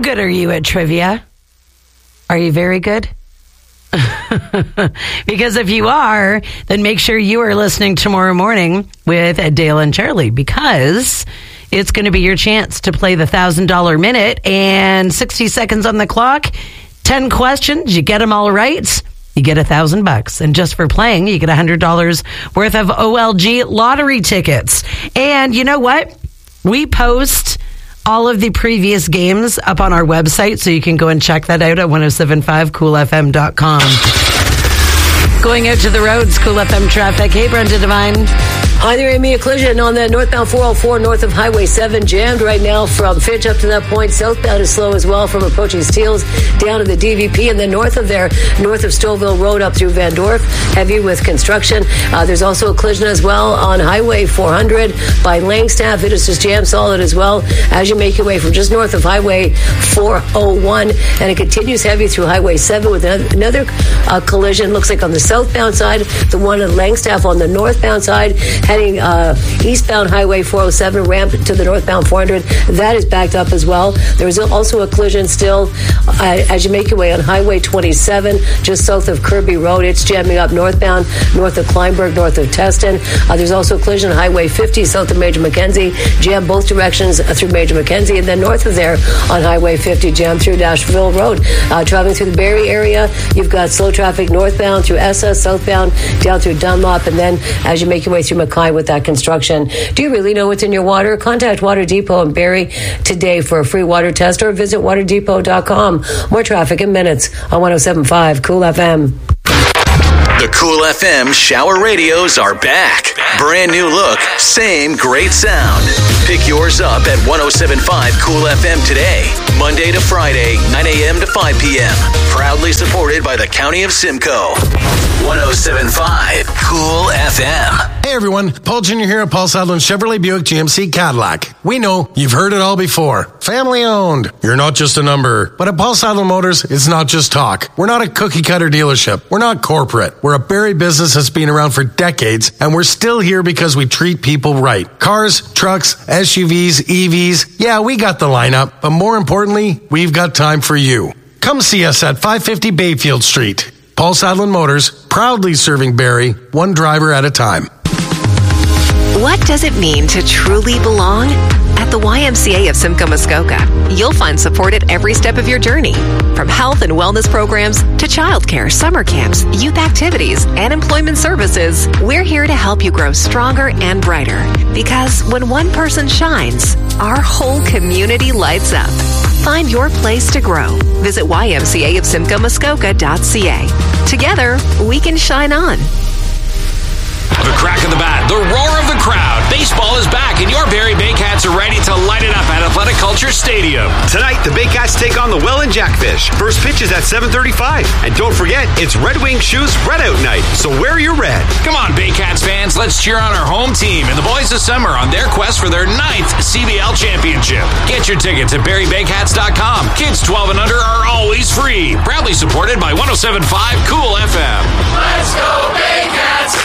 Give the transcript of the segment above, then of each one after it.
good are you at trivia? Are you very good? Because if you are, then make sure you are listening tomorrow morning with Dale and Charlie, because it's going to be your chance to play the $1,000 minute, and 60 seconds on the clock, 10 questions. You get them all right, you get $1,000. And just for playing, you get $100 worth of OLG lottery tickets. And you know what? We post all of the previous games up on our website, so you can go and check that out at 1075coolfm.com. Going out to the roads, Cool FM traffic. Hey, Brenda Devine. Hi there, Amy. A collision on the northbound 404 north of Highway 7. Jammed right now from Finch up to that point. Southbound is slow as well from approaching Steeles down to the DVP. And then north of there, north of Stouffville Road up through Van Dorp, heavy with construction. There's also a collision as well on Highway 400 by Langstaff. It is just jammed solid as well as you make your way from just north of Highway 401. And it continues heavy through Highway 7 with another collision. Looks like on the southbound side, the one at Langstaff on the northbound side, heading eastbound Highway 407 ramp to the northbound 400. That is backed up as well. There's also a collision still as you make your way on Highway 27, just south of Kirby Road. It's jamming up northbound, north of Kleinberg, north of Teston. There's also a collision on Highway 50, south of Major Mackenzie, jam both directions through Major Mackenzie. And then north of there on Highway 50, jam through Nashville Road. Traveling through the Barrie area, you've got slow traffic northbound through Essa, southbound down through Dunlop, and then as you make your way through Mackay with that construction. Do you really know what's in your water? Contact Water Depot in Barrie today for a free water test, or visit waterdepot.com. More traffic in minutes on 107.5 Cool FM. The Cool FM shower radios are back. Brand new look, same great sound. Pick yours up at 107.5 Cool FM today, Monday to Friday, 9 a.m. to 5 p.m. Proudly supported by the County of Simcoe. 107.5 Cool FM. Hey everyone, Paul Jr. here at Paul Sadlin Chevrolet Buick GMC Cadillac. We know you've heard it all before. Family owned. You're not just a number. But at Paul Sadlin Motors, it's not just talk. We're not a cookie cutter dealership. We're not corporate. We're a Barrie business that's been around for decades, and we're still here because we treat people right. Cars, trucks, SUVs, EVs. Yeah, we got the lineup, but more importantly, we've got time for you. Come see us at 550 Bayfield Street. Paul Sadlin Motors, proudly serving Barrie, one driver at a time. What does it mean to truly belong? At the YMCA of Simcoe Muskoka, you'll find support at every step of your journey. From health and wellness programs to childcare, summer camps, youth activities, and employment services, we're here to help you grow stronger and brighter. Because when one person shines, our whole community lights up. Find your place to grow. Visit ymcaofsimcoemuskoka.ca. Together, we can shine on. The crack of the bat, the roar of the crowd. Baseball is back, and your Barrie Baycats are ready to light it up at Athletic Culture Stadium. Tonight, the Baycats take on the Welland Jackfish. First pitch is at 7:35. And don't forget, it's Red Wing Shoes Red Out Night, so wear your red. Come on, Baycats fans, let's cheer on our home team and the boys of summer on their quest for their 9th CBL championship. Get your tickets at BarrieBaycats.com. Kids 12 and under are always free. Proudly supported by 107.5 Cool FM. Let's go, Baycats!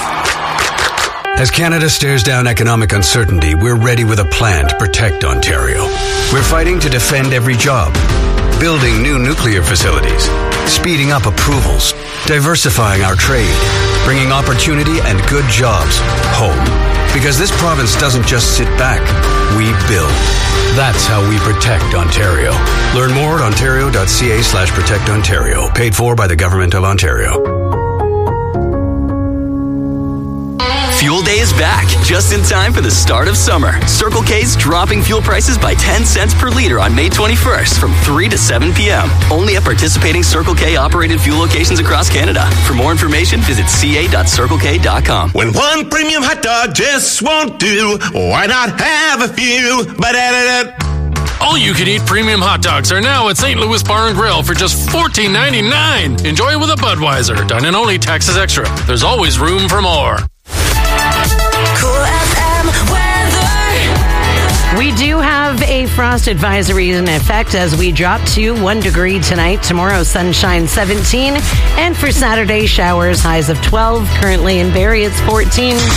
As Canada stares down economic uncertainty, we're ready with a plan to protect Ontario. We're fighting to defend every job, building new nuclear facilities, speeding up approvals, diversifying our trade, bringing opportunity and good jobs home. Because this province doesn't just sit back, we build. That's how we protect Ontario. Learn more at ontario.ca/protectontario. Paid for by the Government of Ontario. Fuel Day is back, just in time for the start of summer. Circle K's dropping fuel prices by 10 cents per liter on May 21st from 3 to 7 p.m. Only at participating Circle K operated fuel locations across Canada. For more information, visit ca.circlek.com. When one premium hot dog just won't do, why not have a few? All you-can-eat premium hot dogs are now at St. Louis Bar and Grill for just $14.99. Enjoy with a Budweiser. Dine-in only, taxes extra. There's always room for more. Cool FM weather. We do have a frost advisory in effect as we drop to 1 degree tonight. Tomorrow, sunshine 17. And for Saturday, showers, highs of 12. Currently in Barrie, it's 14.